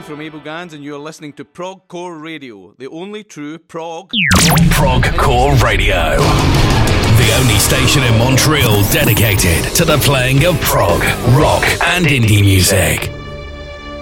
from Abel Gans, and you're listening to Progcore Radio, the only true Progcore Radio. The only station in Montreal dedicated to the playing of prog, rock, and indie music.